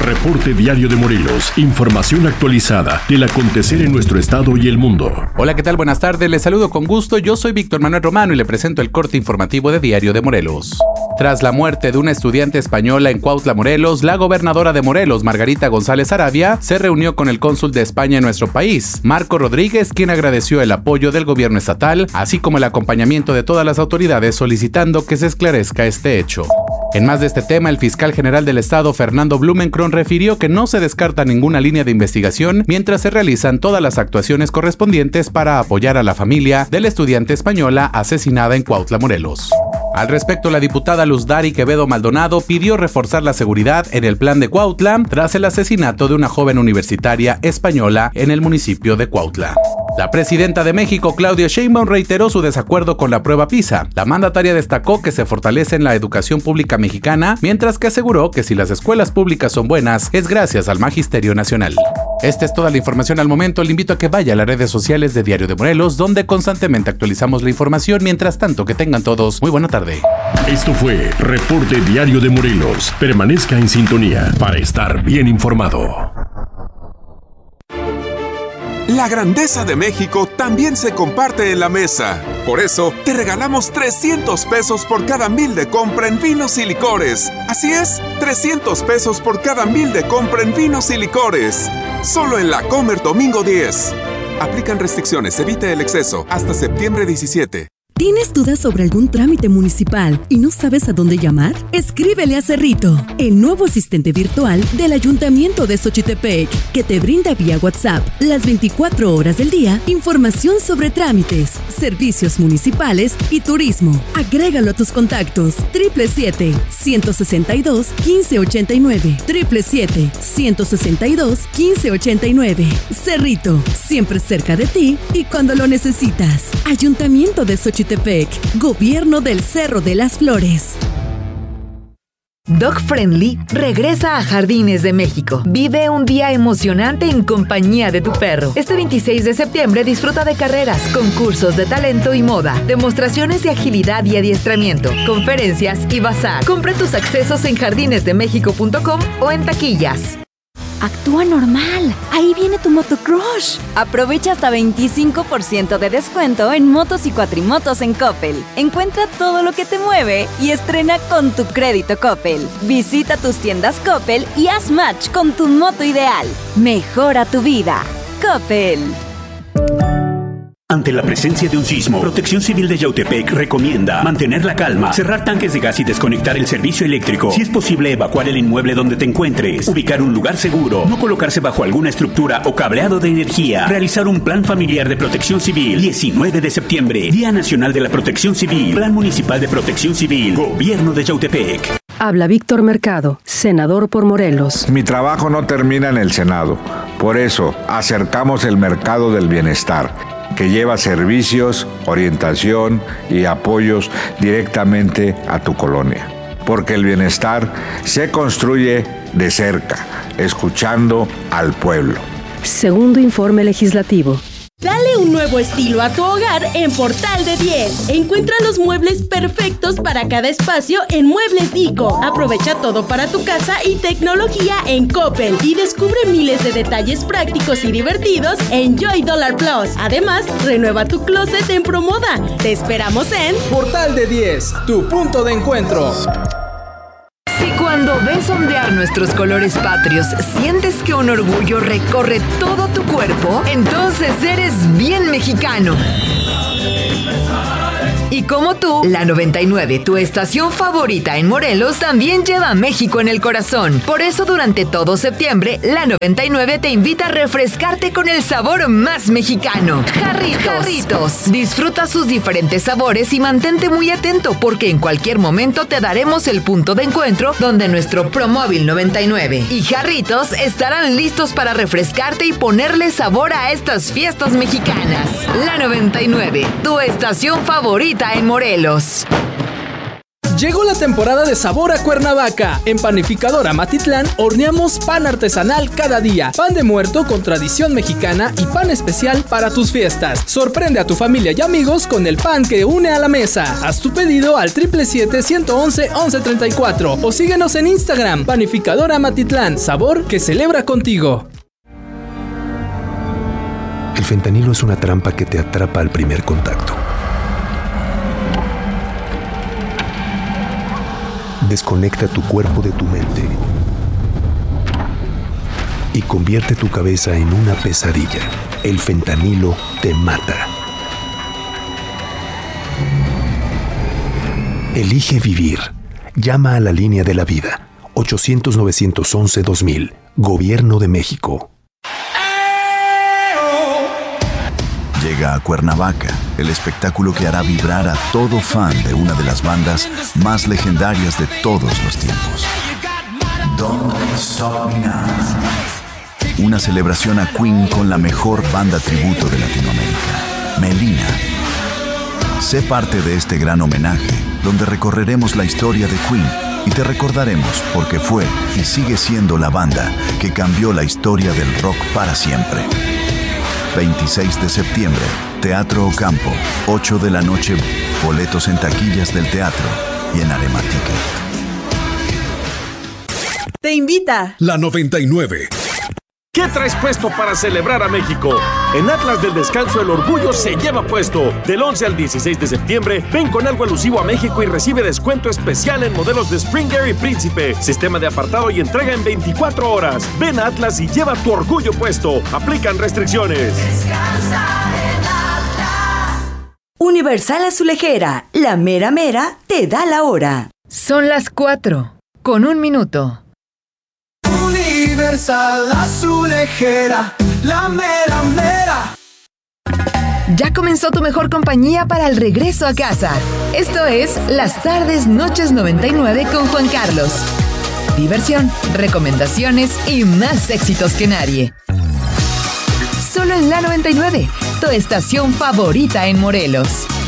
Reporte Diario de Morelos. Información actualizada del acontecer en nuestro estado y el mundo. Hola, ¿qué tal? Buenas tardes. Les saludo con gusto. Yo soy Víctor Manuel Romano y le presento el corte informativo de Diario de Morelos. Tras la muerte de una estudiante española en Cuautla, Morelos, la gobernadora de Morelos, Margarita González Arabia, se reunió con el cónsul de España en nuestro país, Marco Rodríguez, quien agradeció el apoyo del gobierno estatal, así como el acompañamiento de todas las autoridades, solicitando que se esclarezca este hecho. En más de este tema, el fiscal general del estado, Fernando Blumenkron, refirió que no se descarta ninguna línea de investigación mientras se realizan todas las actuaciones correspondientes para apoyar a la familia de la estudiante española asesinada en Cuautla, Morelos. Al respecto, la diputada Luz Dari Quevedo Maldonado pidió reforzar la seguridad en el plan de Cuautla tras el asesinato de una joven universitaria española en el municipio de Cuautla. La presidenta de México, Claudia Sheinbaum, reiteró su desacuerdo con la prueba PISA. La mandataria destacó que se fortalece en la educación pública mexicana, mientras que aseguró que si las escuelas públicas son buenas, es gracias al Magisterio Nacional. Esta es toda la información al momento. Le invito a que vaya a las redes sociales de Diario de Morelos, donde constantemente actualizamos la información. Mientras tanto, que tengan todos muy buena tarde. Esto fue Reporte Diario de Morelos. Permanezca en sintonía para estar bien informado. La grandeza de México también se comparte en la mesa. Por eso, te regalamos 300 pesos por cada 1,000 de compra en vinos y licores. Así es, 300 pesos por cada 1,000 de compra en vinos y licores. Solo en La Comer Domingo 10. Aplican restricciones, evite el exceso. Hasta septiembre 17. ¿Tienes dudas sobre algún trámite municipal y no sabes a dónde llamar? Escríbele a Cerrito, el nuevo asistente virtual del Ayuntamiento de Xochitepec, que te brinda vía WhatsApp las 24 horas del día información sobre trámites, servicios municipales y turismo. Agrégalo a tus contactos. 777-162-1589. 777-162-1589. Cerrito, siempre cerca de ti y cuando lo necesitas. Ayuntamiento de Xochitepec. Gobierno del Cerro de las Flores. Dog Friendly regresa a Jardines de México. Vive un día emocionante en compañía de tu perro. Este 26 de septiembre disfruta de carreras, concursos de talento y moda, demostraciones de agilidad y adiestramiento, conferencias y bazar. Compra tus accesos en jardinesdemexico.com o en taquillas. Actúa normal. Ahí viene tu motocrush. Aprovecha hasta 25% de descuento en motos y cuatrimotos en Coppel. Encuentra todo lo que te mueve y estrena con tu crédito Coppel. Visita tus tiendas Coppel y haz match con tu moto ideal. Mejora tu vida. Coppel. Ante la presencia de un sismo, Protección Civil de Yautepec recomienda mantener la calma, cerrar tanques de gas y desconectar el servicio eléctrico. Si es posible, evacuar el inmueble donde te encuentres, ubicar un lugar seguro, no colocarse bajo alguna estructura o cableado de energía, realizar un plan familiar de protección civil. 19 de septiembre, Día Nacional de la Protección Civil, Plan Municipal de Protección Civil, Gobierno de Yautepec. Habla Víctor Mercado, senador por Morelos. Mi trabajo no termina en el Senado. Por eso, acercamos el mercado del bienestar, que lleva servicios, orientación y apoyos directamente a tu colonia. Porque el bienestar se construye de cerca, escuchando al pueblo. Segundo informe legislativo. Dale un nuevo estilo a tu hogar en Portal de 10. Encuentra los muebles perfectos para cada espacio en Muebles Dico. Aprovecha todo para tu casa y tecnología en Coppel. Y descubre miles de detalles prácticos y divertidos en Joy Dollar Plus. Además, renueva tu closet en Promoda. Te esperamos en Portal de 10, tu punto de encuentro. Si cuando ves ondear nuestros colores patrios sientes que un orgullo recorre todo tu cuerpo, entonces eres bien mexicano. Y como tú, la 99, tu estación favorita en Morelos, también lleva a México en el corazón. Por eso durante todo septiembre, la 99 te invita a refrescarte con el sabor más mexicano. Jarritos. Disfruta sus diferentes sabores y mantente muy atento porque en cualquier momento te daremos el punto de encuentro donde nuestro Promóvil 99 y Jarritos estarán listos para refrescarte y ponerle sabor a estas fiestas mexicanas. La 99, tu estación favorita en Morelos. Llegó la temporada de sabor a Cuernavaca. En Panificadora Matitlán horneamos pan artesanal cada día, pan de muerto con tradición mexicana y pan especial para tus fiestas. Sorprende a tu familia y amigos con el pan que une a la mesa. Haz tu pedido al 777-111-1134 o síguenos en Instagram. Panificadora Matitlán, sabor que celebra contigo. El fentanilo es una trampa que te atrapa al primer contacto. Desconecta tu cuerpo de tu mente y convierte tu cabeza en una pesadilla. El fentanilo te mata. Elige vivir. Llama a la línea de la vida. 800-911-2000. Gobierno de México. Llega a Cuernavaca, el espectáculo que hará vibrar a todo fan de una de las bandas más legendarias de todos los tiempos. Don't Stop Me Now. Una celebración a Queen con la mejor banda tributo de Latinoamérica, Melina. Sé parte de este gran homenaje, donde recorreremos la historia de Queen y te recordaremos porque fue y sigue siendo la banda que cambió la historia del rock para siempre. 26 de septiembre, Teatro Ocampo, 8 de la noche, boletos en taquillas del teatro y en Arema Ticket. Te invita La 99. ¿Qué traes puesto para celebrar a México? En Atlas del Descanso el orgullo se lleva puesto. Del 11 al 16 de septiembre, ven con algo alusivo a México y recibe descuento especial en modelos de Springer y Príncipe. Sistema de apartado y entrega en 24 horas. Ven a Atlas y lleva tu orgullo puesto. Aplican restricciones. Descansa en Atlas. Universal Azulejera, la mera mera te da la hora. Son las 4:01. Universal Azulejera, la mera mera. Ya comenzó tu mejor compañía para el regreso a casa. Esto es Las Tardes Noches 99 con Juan Carlos. Diversión, recomendaciones y más éxitos que nadie. Solo en la 99, tu estación favorita en Morelos.